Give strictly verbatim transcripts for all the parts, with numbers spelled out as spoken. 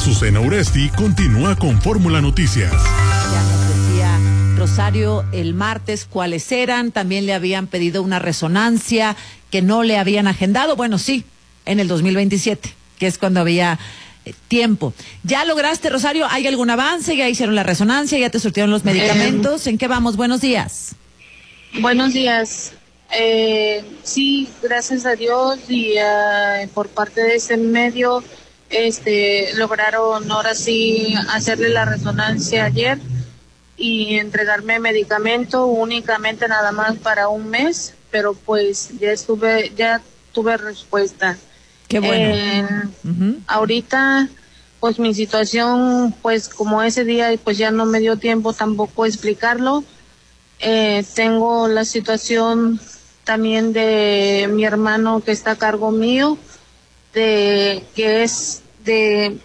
Azucena Uresti continúa con Fórmula Noticias. Ya nos decía Rosario el martes cuáles eran, también le habían pedido una resonancia que no le habían agendado, bueno sí, en el dos mil veintisiete, que es cuando había eh, tiempo. ¿Ya lograste, Rosario? ¿Hay algún avance? ¿Ya hicieron la resonancia? ¿Ya te surtieron los medicamentos? Eh, ¿En qué vamos? Buenos días. Buenos días. Eh, sí, gracias a Dios y uh, por parte de ese medio este lograron ahora sí hacerle la resonancia ayer y entregarme medicamento únicamente nada más para un mes, pero pues ya estuve, ya tuve respuesta. Qué bueno. Eh, uh-huh. Ahorita pues mi situación, pues como ese día pues ya no me dio tiempo tampoco explicarlo. Eh, tengo la situación también de mi hermano que está a cargo mío, de que es de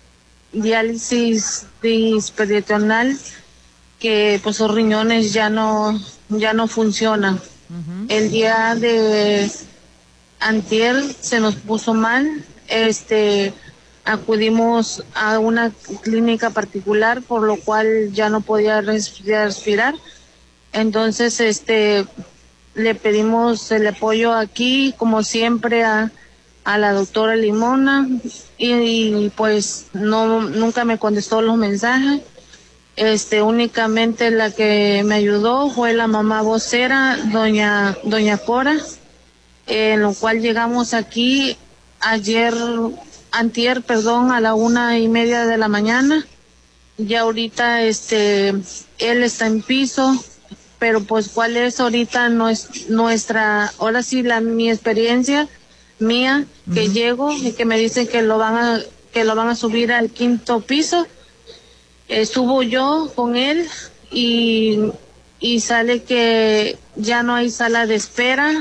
diálisis peritoneal, que pues sus riñones ya no ya no funcionan. Uh-huh. El día de antier se nos puso mal, este acudimos a una clínica particular por lo cual ya no podía respirar. Entonces, este, le pedimos el apoyo aquí, como siempre, a, a la doctora Limona, y, y pues no, nunca me contestó los mensajes. Este, únicamente la que me ayudó fue la mamá vocera, doña, doña Cora, en lo cual llegamos aquí ayer, antier, perdón, a la una y media de la mañana. Ya ahorita, este, él está en piso. Pero pues cuál es ahorita no es nuestra, ahora sí la mi experiencia mía, que uh-huh. llego y que me dicen que lo van a que lo van a subir al quinto piso. Eh, subo yo con él y y sale que ya no hay sala de espera,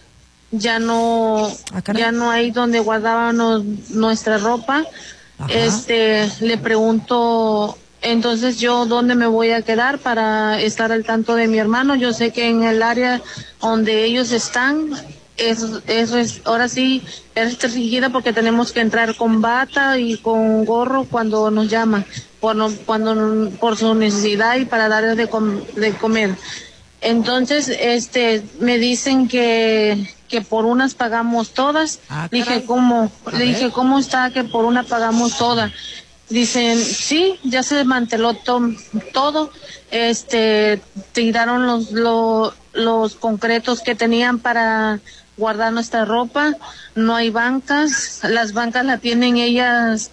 ya no ah, ya no hay donde guardábamos nuestra ropa. Ajá. Este, le pregunto entonces yo dónde me voy a quedar para estar al tanto de mi hermano. Yo sé que en el área donde ellos están es, es ahora sí es restringida porque tenemos que entrar con bata y con gorro cuando nos llaman, por no, cuando por su necesidad y para darles de, com, de comer. Entonces este me dicen que que por unas pagamos todas. Ah, le dije cómo, le dije cómo está que por una pagamos todas. Dicen, sí, ya se desmanteló to- todo, este, tiraron los, los, los concretos que tenían para guardar nuestra ropa, no hay bancas, las bancas las tienen ellas,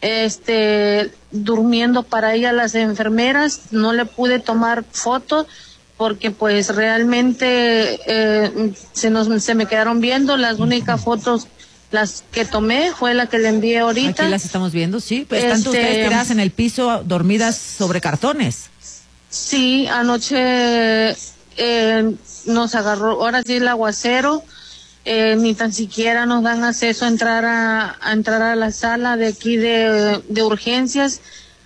este, durmiendo para ellas las enfermeras, no le pude tomar fotos porque pues realmente eh, se nos, se me quedaron viendo, las únicas fotos las que tomé fue la que le envié ahorita. Aquí las estamos viendo, sí. Pues están este, ustedes tiradas en el piso, dormidas sobre cartones. Sí, anoche eh, nos agarró, ahora sí el aguacero, eh, ni tan siquiera nos dan acceso a entrar a, a entrar a la sala de aquí de, de urgencias.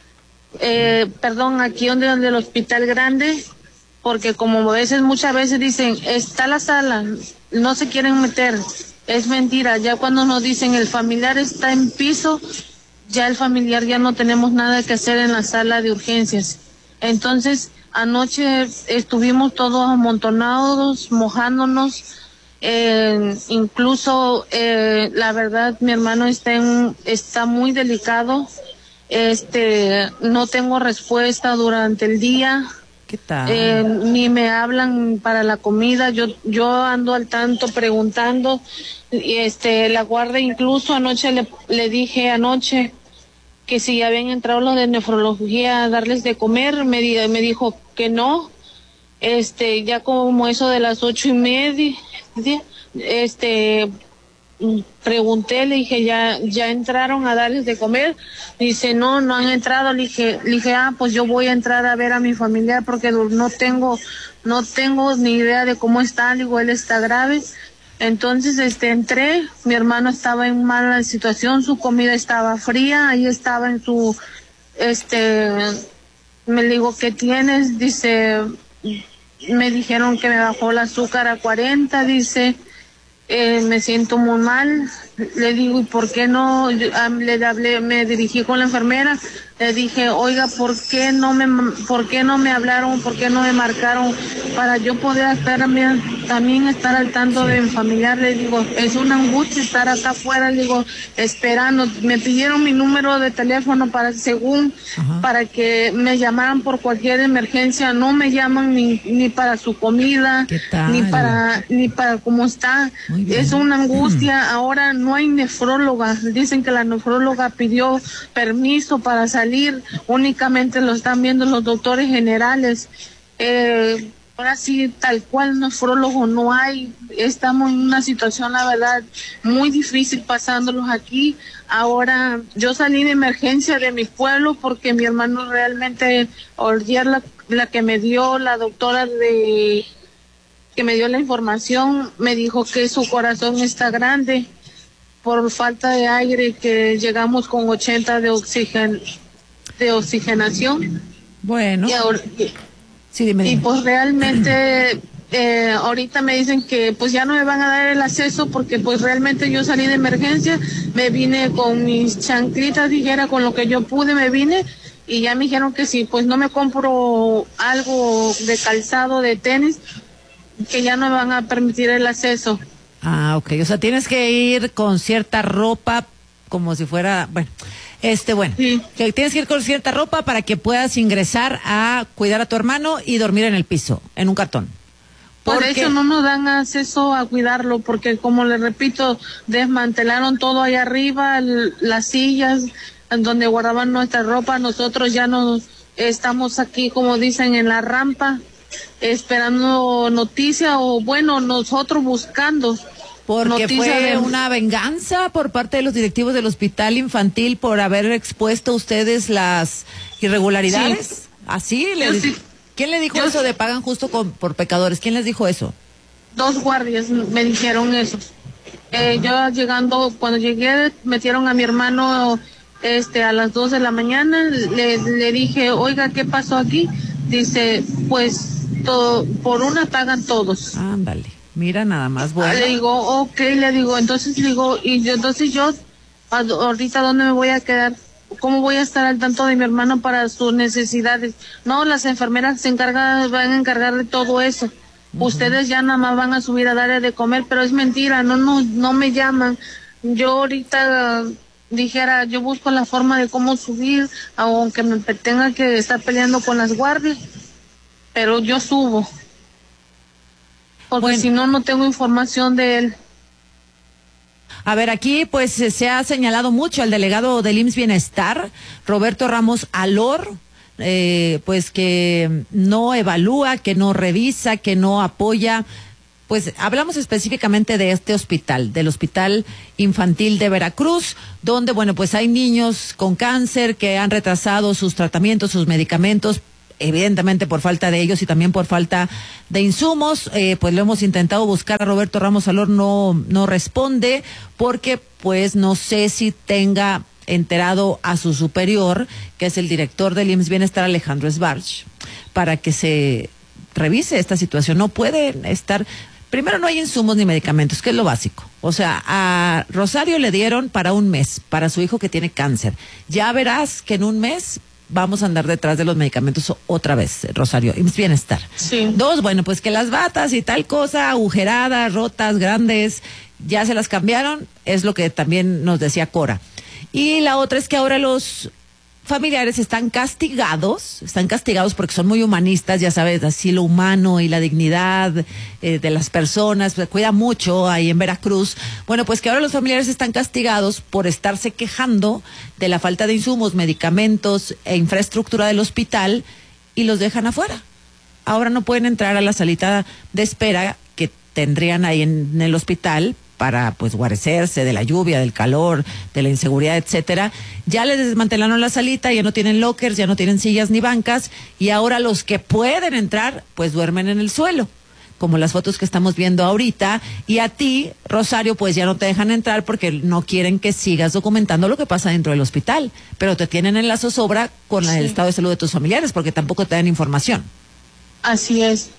Eh, perdón, aquí donde, donde el hospital grande, porque como a veces, muchas veces dicen, está la sala, no se quieren meter. Es mentira, ya cuando nos dicen el familiar está en piso, ya el familiar ya no tenemos nada que hacer en la sala de urgencias. Entonces, anoche estuvimos todos amontonados, mojándonos, eh, incluso, eh, la verdad, mi hermano está, en, está muy delicado, este, no tengo respuesta durante el día. ¿Qué tal? Eh, ni me hablan para la comida, yo yo ando al tanto preguntando, y este la guardia incluso anoche le, le dije anoche que si habían entrado los de nefrología a darles de comer, me, di, me dijo que no, este ya como eso de las ocho y media, este pregunté, le dije, ya ya entraron a darles de comer, dice no, no han entrado, le dije, le dije, ah, pues yo voy a entrar a ver a mi familiar porque no tengo, no tengo ni idea de cómo está, digo, él está grave. Entonces este entré, mi hermano estaba en mala situación, su comida estaba fría, ahí estaba en su, este, me digo, ¿qué tienes? Dice, me dijeron que me bajó el azúcar a cuarenta, dice, eh, me siento muy mal. Le digo, ¿y por qué no? Yo, um, le hablé, me dirigí con la enfermera, le dije, oiga, ¿por qué no me, por qué no me hablaron, por qué no me marcaron para yo poder estar también, también estar al tanto de mi familiar? Le digo, es una angustia estar acá afuera, le digo, esperando. Me pidieron mi número de teléfono para, según, Ajá. para que me llamaran por cualquier emergencia. No me llaman ni, ni para su comida, ni para, ni para cómo está. Es una angustia. Ahora no hay nefróloga. Dicen que la nefróloga pidió permiso para salir. Únicamente lo están viendo los doctores generales. Eh, ahora sí, tal cual nefrólogo no hay. Estamos en una situación, la verdad, muy difícil pasándolos aquí. Ahora, yo salí de emergencia de mi pueblo porque mi hermano realmente, ayer la, la que me dio la doctora de que me dio la información, me dijo que su corazón está grande por falta de aire, que llegamos con ochenta de oxigen, de oxigenación. Bueno. Y, ahora, sí, dime, dime. y pues realmente eh, ahorita me dicen que pues ya no me van a dar el acceso porque pues realmente yo salí de emergencia, me vine con mis chanclitas, dijera, con lo que yo pude me vine, y ya me dijeron que si pues no me compro algo de calzado, de tenis, que ya no me van a permitir el acceso. Ah, ok. O sea, tienes que ir con cierta ropa, como si fuera, bueno, este, bueno, sí. que tienes que ir con cierta ropa para que puedas ingresar a cuidar a tu hermano y dormir en el piso, en un cartón. Por eso no nos dan acceso a cuidarlo, porque como les repito, desmantelaron todo ahí arriba, el, las sillas donde guardaban nuestra ropa. Nosotros ya no estamos aquí, como dicen, en la rampa, esperando noticia, o bueno, nosotros buscando. Porque fue de una venganza por parte de los directivos del hospital infantil por haber expuesto a ustedes las irregularidades. Sí. ¿Así? ¿Le, sí. ¿Quién le dijo Yo eso sí. de pagan justo con, por pecadores? ¿Quién les dijo eso? Dos guardias me dijeron eso. Eh, yo llegando, cuando llegué, metieron a mi hermano este a las dos de la mañana. Le, le dije, oiga, ¿qué pasó aquí? Dice, pues todo, por una pagan todos. Ándale, mira nada más. Bueno. Le digo, ok, le digo, entonces le digo, y yo, entonces yo, ahorita ¿dónde me voy a quedar? ¿Cómo voy a estar al tanto de mi hermano para sus necesidades? No, las enfermeras se encargan, van a encargar de todo eso. Uh-huh. Ustedes ya nada más van a subir a darle de comer, pero es mentira, no, no, no me llaman. Yo ahorita dijera, yo busco la forma de cómo subir, aunque me tenga que estar peleando con las guardias, pero yo subo, porque bueno. si no, no tengo información de él. A ver, aquí pues se ha señalado mucho al delegado del I M S S Bienestar, Roberto Ramos Alor, eh, pues que no evalúa, que no revisa, que no apoya. Pues hablamos específicamente de este hospital, del Hospital Infantil de Veracruz, donde, bueno, pues hay niños con cáncer que han retrasado sus tratamientos, sus medicamentos, evidentemente por falta de ellos y también por falta de insumos. Eh, pues lo hemos intentado buscar a Roberto Ramos Alor, no, no responde, porque pues no sé si tenga enterado a su superior, que es el director del I M S S Bienestar, Alejandro Sbarch, para que se revise esta situación. No pueden estar... Primero, no hay insumos ni medicamentos, que es lo básico. O sea, a Rosario le dieron para un mes, para su hijo que tiene cáncer. Ya verás que en un mes vamos a andar detrás de los medicamentos otra vez, Rosario, I M S S Bienestar. Sí. Dos, bueno, pues que las batas y tal cosa, agujeradas, rotas, grandes, ya se las cambiaron, es lo que también nos decía Cora. Y la otra es que ahora los familiares están castigados, están castigados porque son muy humanistas, ya sabes, así lo humano y la dignidad eh, de las personas, se cuida mucho ahí en Veracruz. Bueno, pues que ahora los familiares están castigados por estarse quejando de la falta de insumos, medicamentos e infraestructura del hospital y los dejan afuera. Ahora no pueden entrar a la salita de espera que tendrían ahí en, en el hospital para pues guarecerse de la lluvia, del calor, de la inseguridad, etcétera. Ya les desmantelaron la salita, ya no tienen lockers, ya no tienen sillas ni bancas, y ahora los que pueden entrar pues duermen en el suelo, como las fotos que estamos viendo ahorita. Y a ti, Rosario, pues ya no te dejan entrar porque no quieren que sigas documentando lo que pasa dentro del hospital, pero te tienen en la zozobra con sí. el estado de salud de tus familiares porque tampoco te dan información. Así es.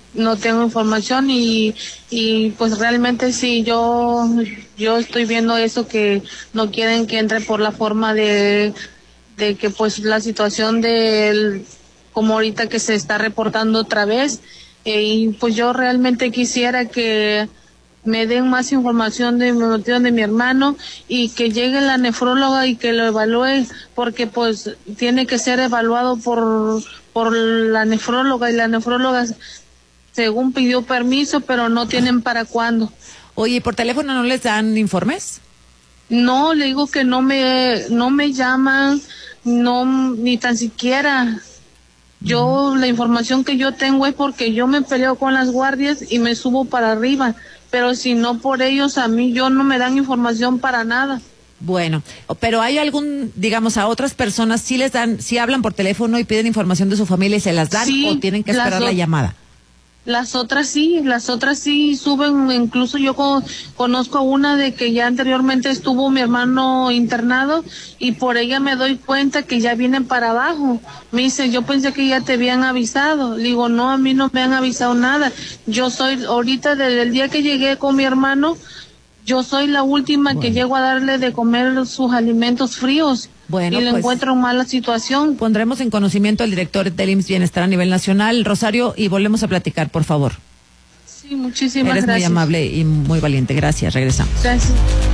no tengo información y, y pues realmente sí, yo, yo estoy viendo eso, que no quieren que entre por la forma de, de que pues la situación del, como ahorita que se está reportando otra vez, eh, y pues yo realmente quisiera que me den más información de mi motivo de mi hermano y que llegue la nefróloga y que lo evalúe, porque pues tiene que ser evaluado por, por la nefróloga, y la nefróloga según pidió permiso, pero no tienen para cuándo. Oye, ¿por teléfono no les dan informes? No, le digo que no me, no me llaman, no, ni tan siquiera. Yo, la información que yo tengo es porque yo me peleo con las guardias y me subo para arriba, pero si no por ellos, a mí yo no me dan información para nada. Bueno, pero hay algún, digamos, a otras personas sí les dan, sí hablan por teléfono y piden información de su familia y se las dan, sí, o tienen que esperar la llamada. Las otras sí, las otras sí suben, incluso yo co conozco una de que ya anteriormente estuvo mi hermano internado y por ella me doy cuenta que ya vienen para abajo. Me dice, yo pensé que ya te habían avisado. Le digo, no, a mí no me han avisado nada. Yo soy, ahorita desde el día que llegué con mi hermano, yo soy la última bueno. que llego a darle de comer sus alimentos fríos. Bueno, y le pues, encuentro mala situación. Pondremos en conocimiento al director del I M S S Bienestar a nivel nacional, Rosario, y volvemos a platicar, por favor. Sí, muchísimas Eres gracias. Eres muy amable y muy valiente. Gracias, regresamos. Gracias.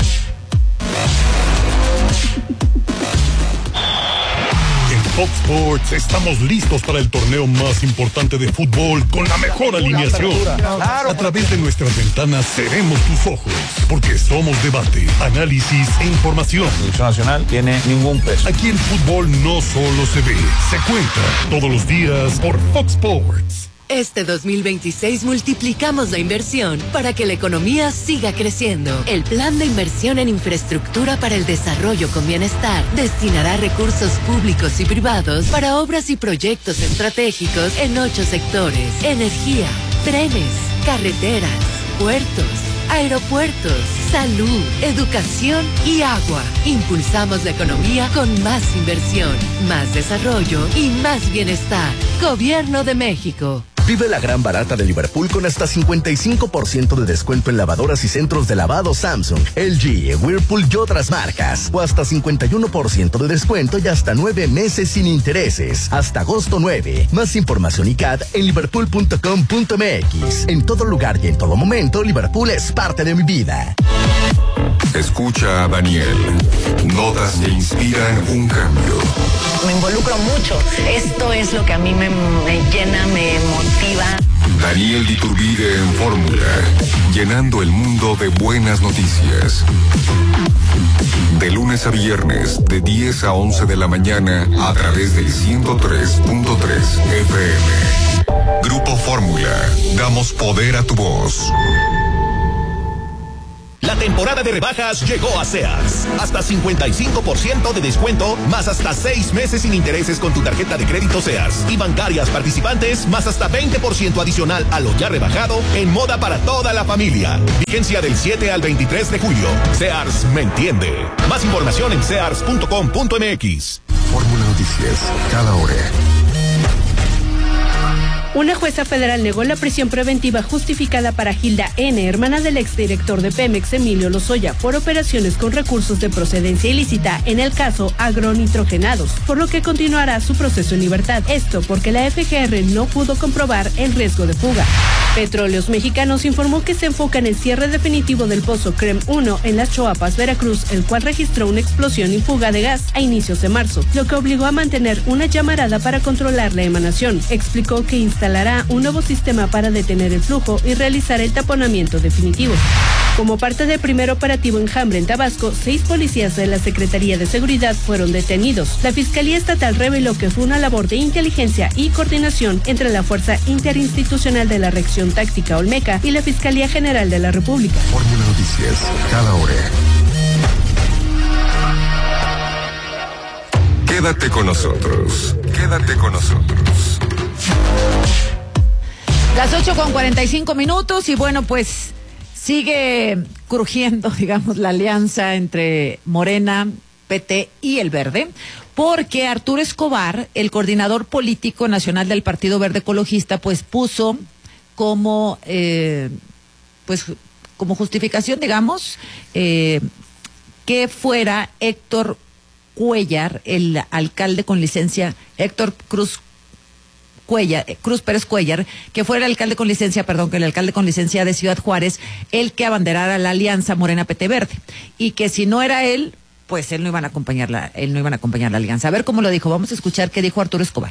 Fox Sports estamos listos para el torneo más importante de fútbol con la mejor alineación. A través de nuestras ventanas seremos tus ojos, porque somos debate, análisis e información. La selección nacional tiene ningún peso. Aquí el fútbol no solo se ve, se cuenta todos los días por Fox Sports. Este dos mil veintiséis multiplicamos la inversión para que la economía siga creciendo. El Plan de Inversión en Infraestructura para el Desarrollo con Bienestar destinará recursos públicos y privados para obras y proyectos estratégicos en ocho sectores: energía, trenes, carreteras, puertos, aeropuertos, salud, educación y agua. Impulsamos la economía con más inversión, más desarrollo y más bienestar. Gobierno de México. Vive la gran barata de Liverpool con hasta cincuenta y cinco por ciento de descuento en lavadoras y centros de lavado Samsung, L G, Whirlpool y otras marcas. O hasta cincuenta y uno por ciento de descuento y hasta nueve meses sin intereses. Hasta agosto nueve. Más información y C A D en liverpool punto com punto m x. En todo lugar y en todo momento, Liverpool es parte de mi vida. Escucha a Daniel. Notas que inspiran un cambio. Me involucro mucho. Esto es lo que a mí me, me llena, me motiva. Daniel Iturbide en Fórmula, llenando el mundo de buenas noticias. De lunes a viernes, de diez a once de la mañana, a través del ciento tres punto tres F M. Grupo Fórmula, damos poder a tu voz. La temporada de rebajas llegó a Sears. Hasta cincuenta y cinco por ciento de descuento, más hasta seis meses sin intereses con tu tarjeta de crédito Sears. Y bancarias participantes, más hasta veinte por ciento adicional a lo ya rebajado en moda para toda la familia. Vigencia del siete al veintitrés de julio. Sears me entiende. Más información en sears punto com punto m x. Fórmula Noticias, cada hora. Una jueza federal negó la prisión preventiva justificada para Gilda N., hermana del exdirector de Pemex, Emilio Lozoya, por operaciones con recursos de procedencia ilícita en el caso agronitrogenados, por lo que continuará su proceso en libertad. Esto porque la F G R no pudo comprobar el riesgo de fuga. Petróleos Mexicanos informó que se enfoca en el cierre definitivo del pozo CREM uno en Las Choapas, Veracruz, el cual registró una explosión y fuga de gas a inicios de marzo, lo que obligó a mantener una llamarada para controlar la emanación. Explicó que instalará un nuevo sistema para detener el flujo y realizar el taponamiento definitivo. Como parte del primer operativo Enjambre en Tabasco, seis policías de la Secretaría de Seguridad fueron detenidos. La Fiscalía Estatal reveló que fue una labor de inteligencia y coordinación entre la Fuerza Interinstitucional de la Reacción Táctica Olmeca y la Fiscalía General de la República. Fórmula Noticias, cada hora. Quédate con nosotros, quédate con nosotros. Las ocho con cuarenta y cinco minutos y bueno, pues sigue crujiendo, digamos, la alianza entre Morena, P T y el Verde, porque Arturo Escobar, el coordinador político nacional del Partido Verde Ecologista, pues puso como, eh, pues, como justificación, digamos, eh, que fuera Héctor Cuellar, el alcalde con licencia, Héctor Cruz Cuellar, Cruz Pérez Cuellar, que fuera el alcalde con licencia, perdón, que el alcalde con licencia de Ciudad Juárez, el que abanderara la alianza Morena-P T Verde, y que si no era él, pues él no iban a acompañar la, él no iban a acompañar la alianza. A ver cómo lo dijo. Vamos a escuchar qué dijo Arturo Escobar.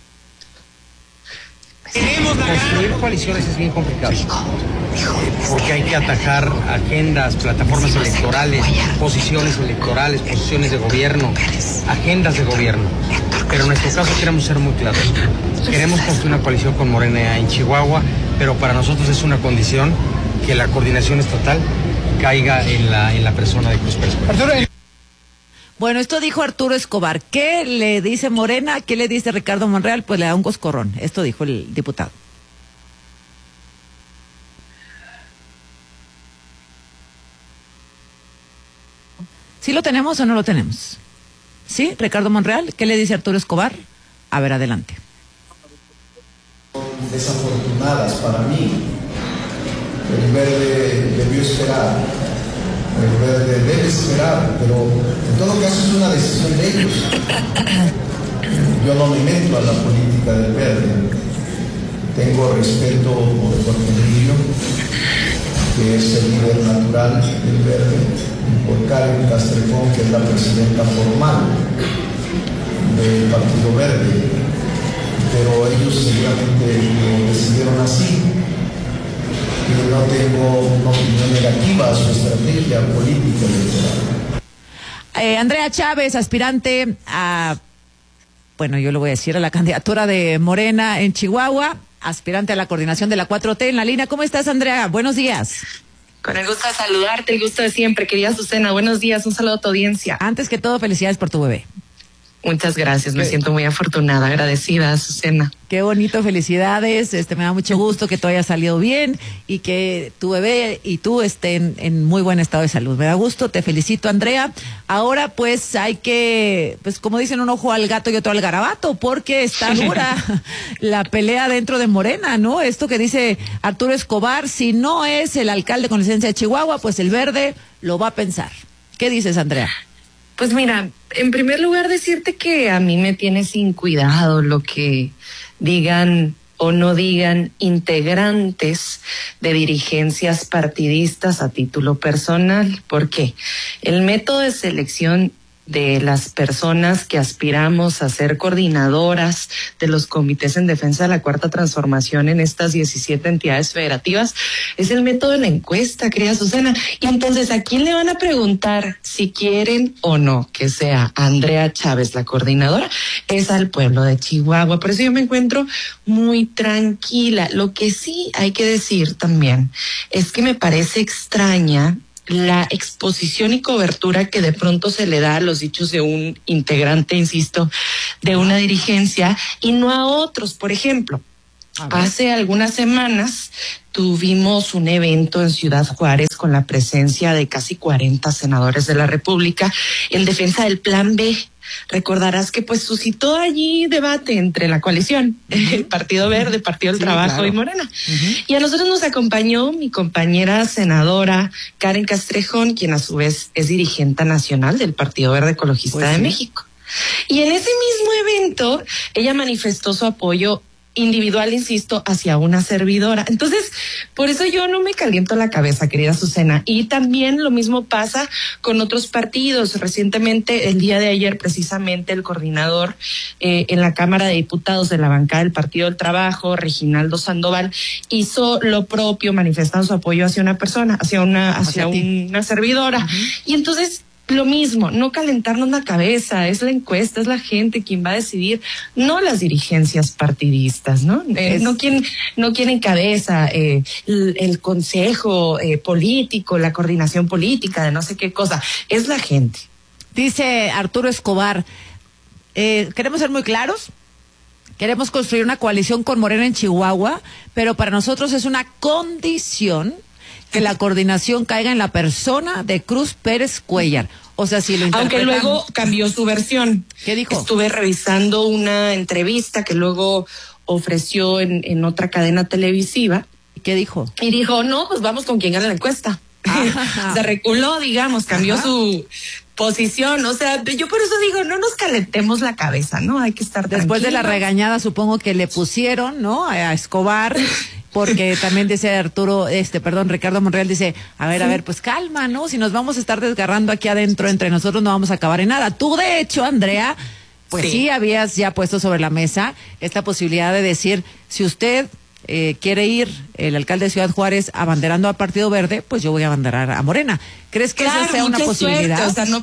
Construir coaliciones es bien complicado, porque hay que atacar agendas, plataformas electorales, posiciones electorales, posiciones de gobierno, agendas de gobierno. Pero en nuestro caso queremos ser muy claros. Queremos construir una coalición con Morena en Chihuahua, pero para nosotros es una condición que la coordinación estatal caiga en la, en la persona de Cruz Pérez Cuellar. Bueno, esto dijo Arturo Escobar. ¿Qué le dice Morena? ¿Qué le dice Ricardo Monreal? Pues le da un coscorrón. Esto dijo el diputado. ¿Sí lo tenemos o no lo tenemos? ¿Sí? Ricardo Monreal, ¿qué le dice Arturo Escobar? A ver, adelante. Desafortunadas para mí. El verde debió esperar. El verde debe esperar, pero en todo caso es una decisión de ellos. Yo no me meto a la política del verde. Tengo respeto por Jorge Emilio, que es el líder natural del verde, y por Karen Castrejón, que es la presidenta formal del Partido Verde. Pero ellos seguramente lo decidieron así. Y no tengo una opinión negativa a su estrategia política electoral. Eh, Andrea Chávez, aspirante a, bueno, yo lo voy a decir, a la candidatura de Morena en Chihuahua, aspirante a la coordinación de la cuatro T en la línea. ¿Cómo estás, Andrea? Buenos días. Con el gusto de saludarte, el gusto de siempre, querida Azucena. Buenos días, un saludo a tu audiencia. Antes que todo, felicidades por tu bebé. Muchas gracias, me siento muy afortunada, agradecida, Azucena. Qué bonito, felicidades, este me da mucho gusto que todo haya salido bien y que tu bebé y tú estén en muy buen estado de salud. Me da gusto, te felicito, Andrea. Ahora pues hay que, pues como dicen, un ojo al gato y otro al garabato, porque está dura la pelea dentro de Morena, ¿no? Esto que dice Arturo Escobar, si no es el alcalde con licencia de Chihuahua, pues el verde lo va a pensar. ¿Qué dices, Andrea? Pues mira, en primer lugar decirte que a mí me tiene sin cuidado lo que digan o no digan integrantes de dirigencias partidistas a título personal. ¿Por qué? El método de selección de las personas que aspiramos a ser coordinadoras de los comités en defensa de la Cuarta Transformación en estas diecisiete entidades federativas es el método de la encuesta, querida Azucena. Y entonces, ¿a quién le van a preguntar si quieren o no que sea Andrea Chávez la coordinadora? Es al pueblo de Chihuahua. Por eso yo me encuentro muy tranquila. Lo que sí hay que decir también es que me parece extraña la exposición y cobertura que de pronto se le da a los dichos de un integrante, insisto, de una dirigencia y no a otros. Por ejemplo, hace algunas semanas tuvimos un evento en Ciudad Juárez con la presencia de casi cuarenta senadores de la República en defensa del Plan B. Recordarás que pues suscitó allí debate entre la coalición, uh-huh. el Partido Verde, Partido del sí, Trabajo claro. y Morena. Uh-huh. Y a nosotros nos acompañó mi compañera senadora Karen Castrejón, quien a su vez es dirigente nacional del Partido Verde Ecologista pues de sí. México. Y en ese mismo evento ella manifestó su apoyo individual, insisto, hacia una servidora. Entonces, por eso yo no me caliento la cabeza, querida Azucena. Y también lo mismo pasa con otros partidos. Recientemente, el día de ayer, precisamente, el coordinador eh, en la Cámara de Diputados de la bancada del Partido del Trabajo, Reginaldo Sandoval, hizo lo propio, manifestando su apoyo hacia una persona, hacia una, hacia, hacia una servidora. Uh-huh. Y entonces, lo mismo, no calentarnos la cabeza, es la encuesta, es la gente quien va a decidir, no las dirigencias partidistas, ¿no? Eh, no quien, no quien encabeza eh, el, el consejo eh, político, la coordinación política de no sé qué cosa, es la gente. Dice Arturo Escobar, eh, queremos ser muy claros, queremos construir una coalición con Morena en Chihuahua, pero para nosotros es una condición que la coordinación caiga en la persona de Cruz Pérez Cuellar. O sea, si lo Aunque luego cambió su versión. ¿Qué dijo? Estuve revisando una entrevista que luego ofreció en, en otra cadena televisiva ¿Qué dijo? Y dijo, no, pues vamos con quien gane la encuesta. Se reculó, digamos, cambió Ajá. su posición, o sea, yo por eso digo, no nos calentemos la cabeza, ¿no? Hay que estar Después tranquilos. de la regañada, supongo que le pusieron, ¿no? A Escobar, porque también dice Arturo, este, perdón, Ricardo Monreal dice, a ver, sí. a ver, pues calma, ¿no? Si nos vamos a estar desgarrando aquí adentro entre nosotros, no vamos a acabar en nada. Tú, de hecho, Andrea, pues sí, sí habías ya puesto sobre la mesa esta posibilidad de decir, si usted Eh, quiere ir el alcalde de Ciudad Juárez abanderando al Partido Verde, pues yo voy a abanderar a Morena. ¿Crees que claro, esa sea una posibilidad? Suerte, o sea, no,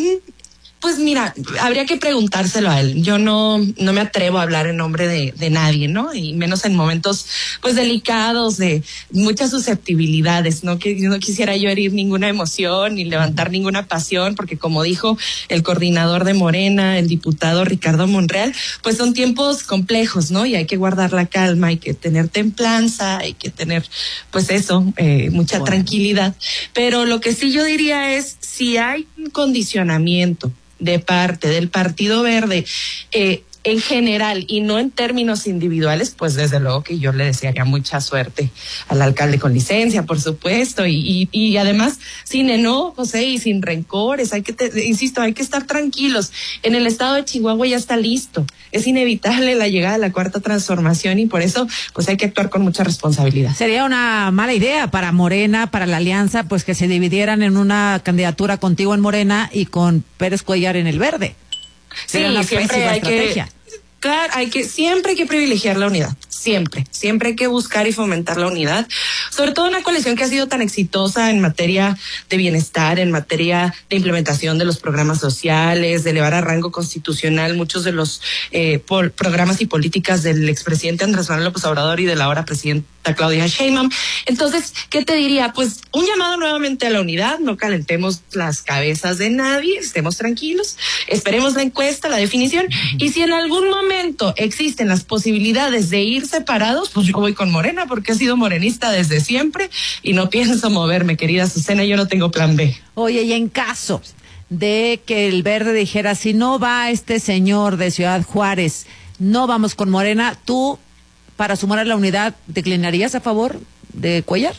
pues mira, habría que preguntárselo a él. Yo no, no me atrevo a hablar en nombre de, de nadie, ¿no? Y menos en momentos, pues, delicados, de muchas susceptibilidades, ¿no? Que no quisiera yo herir ninguna emoción ni levantar ninguna pasión, porque como dijo el coordinador de Morena, el diputado Ricardo Monreal, pues son tiempos complejos, ¿no? Y hay que guardar la calma, hay que tener templanza, hay que tener, pues eso, eh, mucha bueno. tranquilidad. Pero lo que sí yo diría es, si hay un condicionamiento de parte del Partido Verde, eh, en general y no en términos individuales, pues desde luego que yo le desearía mucha suerte al alcalde con licencia, por supuesto, y, y, y además sin enojos, ¿eh? Y sin rencores, hay que, te, insisto, hay que estar tranquilos. En el estado de Chihuahua ya está listo, es inevitable la llegada de la cuarta transformación y por eso pues hay que actuar con mucha responsabilidad. Sería una mala idea para Morena, para la alianza, pues que se dividieran en una candidatura contigo en Morena y con Pérez Cuellar en el Verde. Sí, siempre hay que, claro, hay que, siempre hay que privilegiar la unidad, siempre, siempre hay que buscar y fomentar la unidad, sobre todo una coalición que ha sido tan exitosa en materia de bienestar, en materia de implementación de los programas sociales, de elevar a rango constitucional muchos de los eh, por, programas y políticas del expresidente Andrés Manuel López Obrador y de la ahora presidenta Claudia Sheinbaum. Entonces, ¿qué te diría? Pues un llamado nuevamente a la unidad, no calentemos las cabezas de nadie, estemos tranquilos, esperemos la encuesta, la definición, y si en algún momento existen las posibilidades de ir separados, pues yo voy con Morena, porque he sido morenista desde siempre y no pienso moverme, querida Azucena, yo no tengo plan B. Oye, y en caso de que el Verde dijera, si no va este señor de Ciudad Juárez, no vamos con Morena, tú, para sumar a la unidad, ¿declinarías a favor de Cuellar?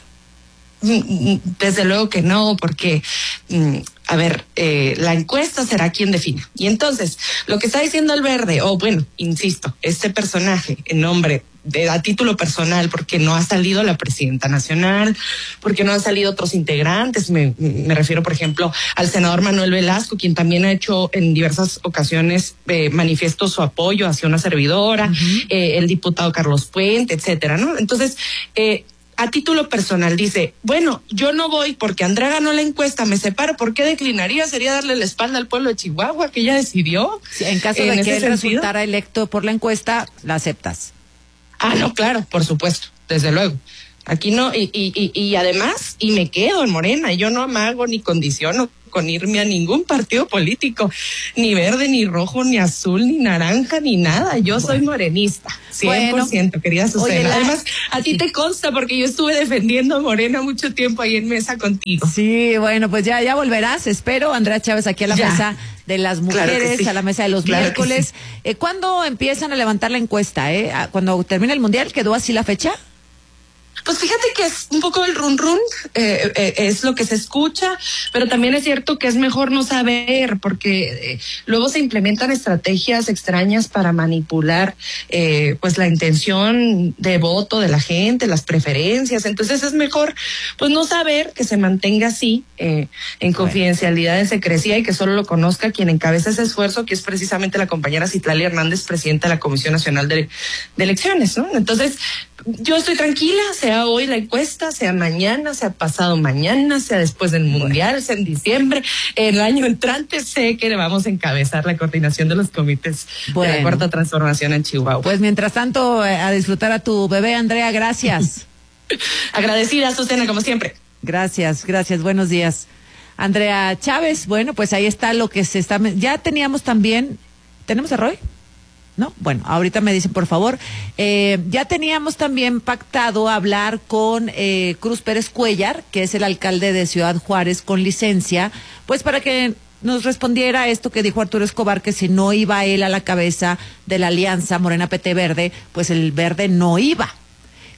Desde luego que no, porque, a ver, eh, la encuesta será quien defina. Y entonces, lo que está diciendo el Verde, o bueno, insisto, este personaje en nombre de, a título personal, porque no ha salido la presidenta nacional, porque no han salido otros integrantes, me, me refiero, por ejemplo, al senador Manuel Velasco, quien también ha hecho en diversas ocasiones eh, manifiesto su apoyo hacia una servidora, uh-huh. eh, el diputado Carlos Puente, etcétera, ¿no? Entonces, eh, a título personal dice, bueno, yo no voy porque Andrea ganó la encuesta, me separo, ¿por qué declinaría? Sería darle la espalda al pueblo de Chihuahua, que ya decidió. Sí, en caso de que él resultara electo por la encuesta, ¿la aceptas? Ah, no, claro, por supuesto, desde luego. Aquí no, y, y, y, y además, y me quedo en Morena, yo no amago ni condiciono con irme a ningún partido político, ni verde, ni rojo, ni azul, ni naranja, ni nada. Yo bueno. soy morenista, cien por ciento, bueno, querida Azucena. Oye, la... Además, a ti sí. te consta porque yo estuve defendiendo a Morena mucho tiempo ahí en mesa contigo. Sí, bueno, pues ya, ya volverás, espero, Andrea Chávez, aquí a la ya. mesa de las mujeres, claro sí. a la mesa de los claro miércoles. Sí. Eh, ¿Cuándo empiezan a levantar la encuesta? Eh? ¿Cuando termina el Mundial? ¿Quedó así la fecha? Pues fíjate que es un poco el run run, eh, eh, es lo que se escucha, pero también es cierto que es mejor no saber, porque eh, luego se implementan estrategias extrañas para manipular eh, pues la intención de voto de la gente, las preferencias. Entonces es mejor pues no saber, que se mantenga así, eh, en confidencialidad, en secrecía, y que solo lo conozca quien encabeza ese esfuerzo, que es precisamente la compañera Citlali Hernández, presidenta de la Comisión Nacional de, de Elecciones, ¿no? Entonces, yo estoy tranquila, sea hoy la encuesta, sea mañana, sea pasado mañana, sea después del Mundial, sea en diciembre, el año entrante, sé que le vamos a encabezar la coordinación de los comités bueno, de la Cuarta Transformación en Chihuahua. Pues mientras tanto, a disfrutar a tu bebé, Andrea, gracias. Agradecida, Azucena, como siempre. Gracias, gracias, buenos días. Andrea Chávez, bueno, pues ahí está lo que se está... Ya teníamos también... ¿Tenemos a Roy? ¿No? Bueno, ahorita me dicen, por favor. Eh, ya teníamos también pactado hablar con eh, Cruz Pérez Cuellar, que es el alcalde de Ciudad Juárez con licencia, pues para que nos respondiera esto que dijo Arturo Escobar, que si no iba él a la cabeza de la alianza Morena P T Verde, pues el Verde no iba.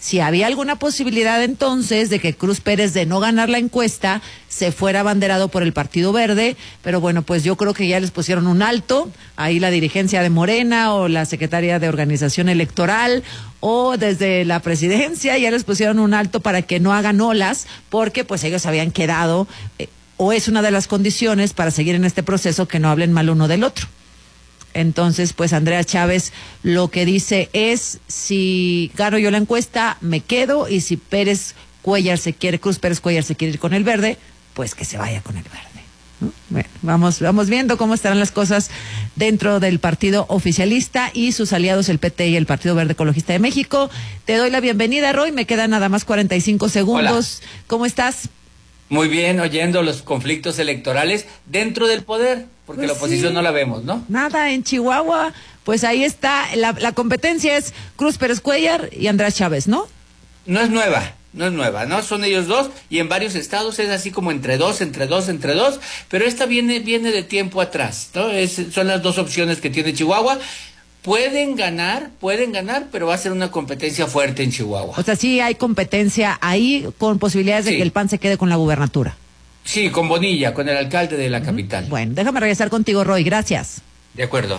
si había alguna posibilidad entonces de que Cruz Pérez, de no ganar la encuesta, se fuera abanderado por el Partido Verde, pero bueno, pues yo creo que ya les pusieron un alto, ahí la dirigencia de Morena o la Secretaría de Organización Electoral o desde la presidencia ya les pusieron un alto para que no hagan olas, porque pues ellos habían quedado, eh, o es una de las condiciones para seguir en este proceso, que no hablen mal uno del otro. Entonces, pues Andrea Chávez lo que dice es, si gano yo la encuesta, me quedo, y si Pérez Cuellar se quiere, Cruz Pérez Cuellar se quiere ir con el verde, pues que se vaya con el verde. ¿No? Bueno, vamos, vamos viendo cómo estarán las cosas dentro del partido oficialista y sus aliados, el P T y el Partido Verde Ecologista de México. Te doy la bienvenida, Roy, me quedan nada más cuarenta y cinco segundos. Hola. ¿Cómo estás? Muy bien, oyendo los conflictos electorales dentro del poder, porque pues la oposición sí. no la vemos, ¿no? Nada, en Chihuahua, pues ahí está, la, la competencia es Cruz Pérez Cuellar y Andrés Chávez, ¿no? No es nueva, no es nueva, ¿no? Son ellos dos, y en varios estados es así como entre dos, entre dos, entre dos, pero esta viene, viene de tiempo atrás, ¿no? Es, son las dos opciones que tiene Chihuahua. Pueden ganar, pueden ganar, pero va a ser una competencia fuerte en Chihuahua. O sea, sí hay competencia ahí, con posibilidades de sí. que el P A N se quede con la gubernatura. Sí, con Bonilla, con el alcalde de la uh-huh. capital. Bueno, déjame regresar contigo, Roy, gracias. De acuerdo.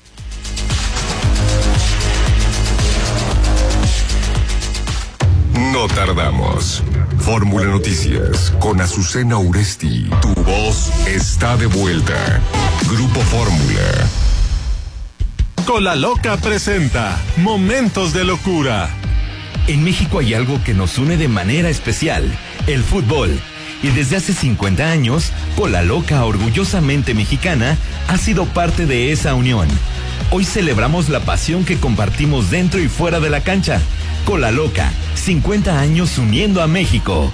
No tardamos. Fórmula Noticias con Azucena Uresti. Tu voz está de vuelta. Grupo Fórmula. Cola Loca presenta Momentos de Locura. En México hay algo que nos une de manera especial, el fútbol. Y desde hace cincuenta años, Cola Loca, orgullosamente mexicana, ha sido parte de esa unión. Hoy celebramos la pasión que compartimos dentro y fuera de la cancha. Cola Loca, cincuenta años uniendo a México.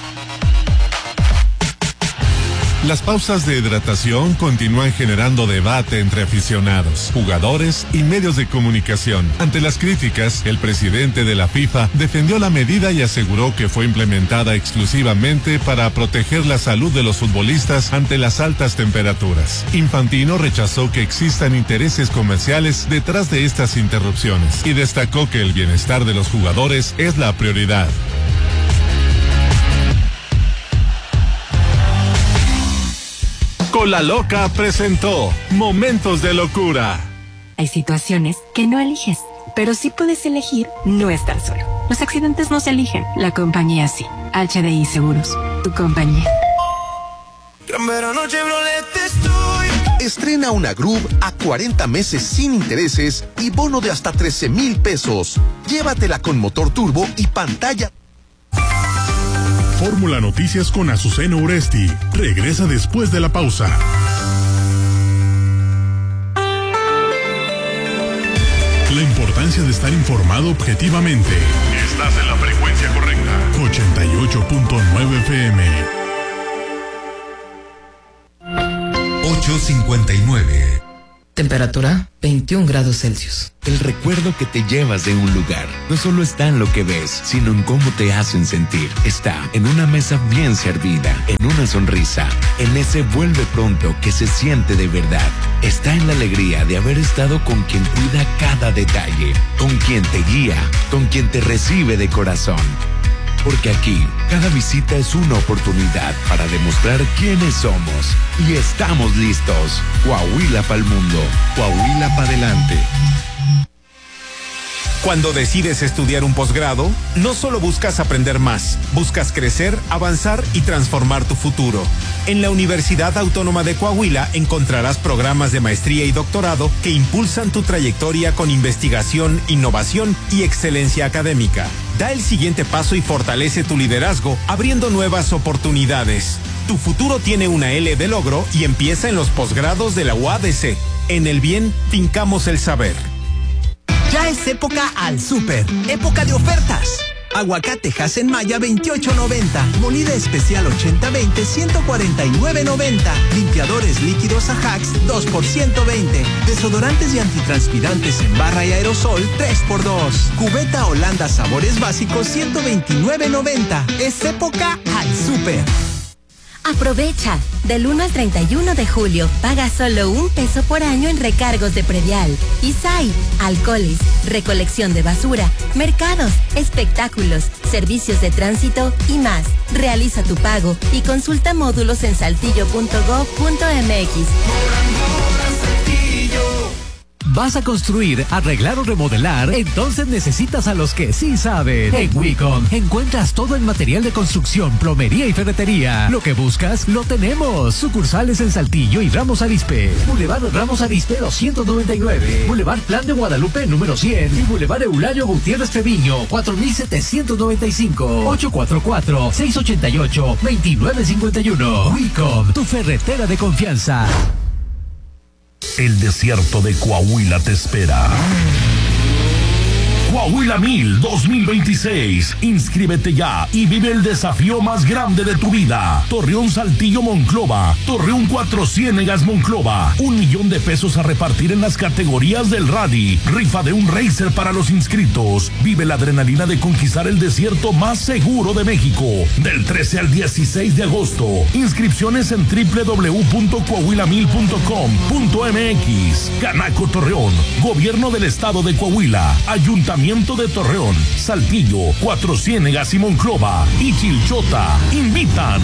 Las pausas de hidratación continúan generando debate entre aficionados, jugadores y medios de comunicación. Ante las críticas, el presidente de la FIFA defendió la medida y aseguró que fue implementada exclusivamente para proteger la salud de los futbolistas ante las altas temperaturas. Infantino rechazó que existan intereses comerciales detrás de estas interrupciones y destacó que el bienestar de los jugadores es la prioridad. Cola Loca presentó Momentos de Locura. Hay situaciones que no eliges, pero sí puedes elegir no estar solo. Los accidentes no se eligen, la compañía sí. H D I Seguros, tu compañía. Gran verano Chevrolet estoy. Estrena una Groove a cuarenta meses sin intereses y bono de hasta trece mil pesos. Llévatela con motor turbo y pantalla. Fórmula Noticias con Azucena Uresti. Regresa después de la pausa. La importancia de estar informado objetivamente. Estás en la frecuencia correcta. ochenta y ocho punto nueve F M. ocho cincuenta y nueve. Temperatura veintiún grados Celsius. El recuerdo que te llevas de un lugar no solo está en lo que ves, sino en cómo te hacen sentir. Está en una mesa bien servida, en una sonrisa, en ese vuelve pronto que se siente de verdad. Está en la alegría de haber estado con quien cuida cada detalle, con quien te guía, con quien te recibe de corazón. Porque aquí, cada visita es una oportunidad para demostrar quiénes somos. Y estamos listos. Coahuila pa'l mundo. Coahuila pa' adelante. Cuando decides estudiar un posgrado, no solo buscas aprender más, buscas crecer, avanzar y transformar tu futuro. En la Universidad Autónoma de Coahuila encontrarás programas de maestría y doctorado que impulsan tu trayectoria con investigación, innovación y excelencia académica. Da el siguiente paso y fortalece tu liderazgo, abriendo nuevas oportunidades. Tu futuro tiene una L de logro y empieza en los posgrados de la U A D C. En el bien, fincamos el saber. Ya es época al súper, época de ofertas. Aguacate Hass Maya veintiocho noventa, molida especial ochenta veinte ciento cuarenta y nueve noventa, limpiadores líquidos Ajax dos por ciento veinte, desodorantes y antitranspirantes en barra y aerosol tres por dos, cubeta Holanda sabores básicos ciento veintinueve noventa. Es época al súper. Aprovecha. Del uno al treinta y uno de julio, paga solo un peso por año en recargos de predial. I S A I, alcoholes, recolección de basura, mercados, espectáculos, servicios de tránsito y más. Realiza tu pago y consulta módulos en saltillo punto gob punto mx. ¿Vas a construir, arreglar o remodelar? Entonces necesitas a los que sí saben. En Wicom encuentras todo el material de construcción, plomería y ferretería. Lo que buscas, lo tenemos. Sucursales en Saltillo y Ramos Arizpe. Boulevard Ramos Arizpe doscientos noventa y nueve. Boulevard Plan de Guadalupe número cien. Y Boulevard Eulario Gutiérrez Treviño cuatro mil setecientos noventa y cinco. ocho cuatro cuatro, seis ocho ocho, dos nueve cinco uno. Wicom, tu ferretera de confianza. El desierto de Coahuila te espera. Coahuila Mil dos mil veintiséis. Inscríbete ya y vive el desafío más grande de tu vida. Torreón Saltillo Monclova. Torreón Cuatro Ciénegas Monclova. Un millón de pesos a repartir en las categorías del rally. Rifa de un racer para los inscritos. Vive la adrenalina de conquistar el desierto más seguro de México. Del trece al dieciséis de agosto. Inscripciones en doble u doble u doble u punto coahuila mil punto com punto m x. Canaco Torreón. Gobierno del Estado de Coahuila. Ayuntamiento de Torreón, Saltillo, Cuatro Ciénegas y Monclova y Chilchota invitan.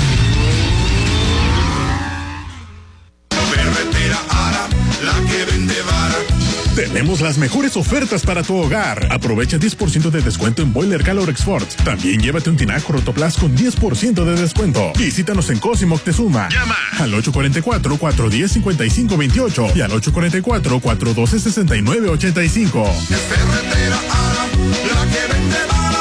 Ferretera Ara, la que vende vara. Tenemos las mejores ofertas para tu hogar. Aprovecha diez por ciento de descuento en Boiler Calor Export. También llévate un tinaco Rotoplas con diez por ciento de descuento. Visítanos en Cosimo Moctezuma. Llama al ocho cuatro cuatro, cuatro uno cero, cinco cinco dos ocho y al ocho cuatro cuatro, cuatro uno dos, seis nueve ocho cinco. Ferretera Ara, la que vende vara.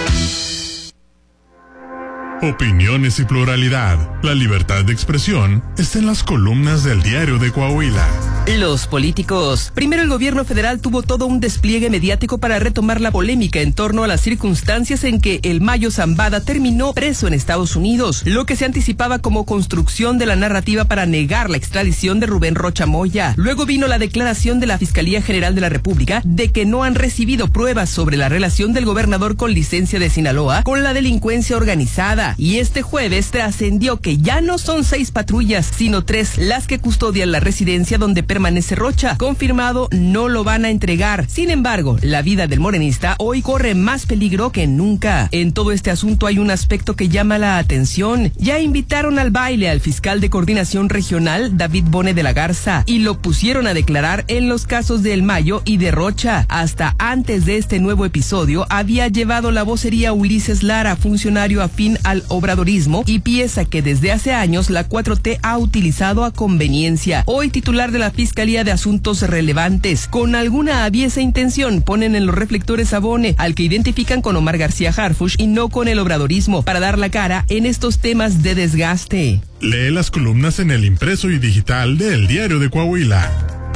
Opiniones y pluralidad. La libertad de expresión está en las columnas del Diario de Coahuila. Los políticos. Primero, el gobierno federal tuvo todo un despliegue mediático para retomar la polémica en torno a las circunstancias en que el Mayo Zambada terminó preso en Estados Unidos, lo que se anticipaba como construcción de la narrativa para negar la extradición de Rubén Rocha Moya. Luego vino la declaración de la Fiscalía General de la República de que no han recibido pruebas sobre la relación del gobernador con licencia de Sinaloa con la delincuencia organizada. Y este jueves trascendió que ya no son seis patrullas, sino tres las que custodian la residencia donde permanece Rocha. Confirmado, no lo van a entregar. Sin embargo, la vida del morenista hoy corre más peligro que nunca. En todo este asunto hay un aspecto que llama la atención. Ya invitaron al baile al fiscal de coordinación regional, David Bone de la Garza, y lo pusieron a declarar en los casos de El Mayo y de Rocha. Hasta antes de este nuevo episodio, había llevado la vocería Ulises Lara, funcionario afín al obradorismo y pieza que desde hace años la cuatro T ha utilizado a conveniencia. Hoy titular de la Fiscalía de Asuntos Relevantes, con alguna aviesa intención, ponen en los reflectores a Bone, al que identifican con Omar García Harfuch y no con el obradorismo, para dar la cara en estos temas de desgaste. Lee las columnas en el impreso y digital de El Diario de Coahuila.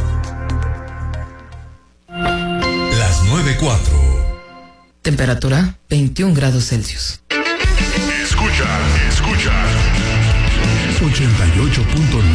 Las nueve cuatro. Temperatura veintiún grados Celsius. Escucha, escucha. ochenta y ocho punto nueve